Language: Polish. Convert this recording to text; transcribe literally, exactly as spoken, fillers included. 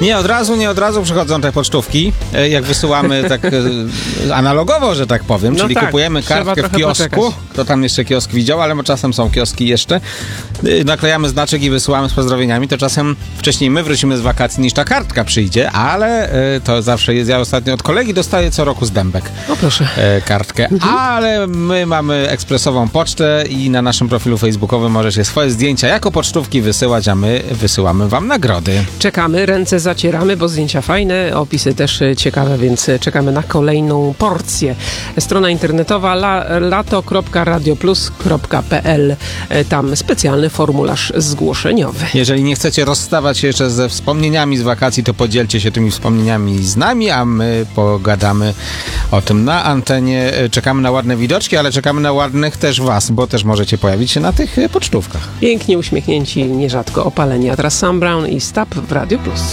Nie od razu, nie od razu przychodzą te pocztówki, e, jak wysyłamy tak e, analogowo, że tak powiem, No czyli tak, kupujemy trzeba kartkę w trochę kiosku, poczekać. kto tam jeszcze kiosk widział, ale czasem są kioski jeszcze, e, naklejamy znaczek i wysyłamy z pozdrowieniami, to czasem wcześniej my wrócimy z wakacji niż ta kartka przyjdzie, ale e, to zawsze jest, ja ostatnio od kolegi dostaję co roku z dębek O proszę. e, kartkę, Mhm. ale my mamy ekspresową pocztę i na naszym profilu facebookowym możecie swoje zdjęcia jako pocztówki wysyłać, a my wysyłamy wam nagrody. Czekamy, ręce zacieramy, bo zdjęcia fajne, opisy też e, ciekawe, więc e, czekamy na kolejną porcję. Strona internetowa la, lato kropka radioplus kropka p l. E, Tam specjalny formularz zgłoszeniowy. Jeżeli nie chcecie rozstawać się jeszcze ze wspomnieniami z wakacji, to podzielcie się tymi wspomnieniami z nami, a my pogadamy o tym na antenie. Czekamy na ładne widoczki, ale czekamy na ładnych też was, bo też możecie pojawić się na tych pocztówkach. Pięknie uśmiechnięci, nierzadko opaleni. A teraz Sam Brown i Stop w Radio Plus.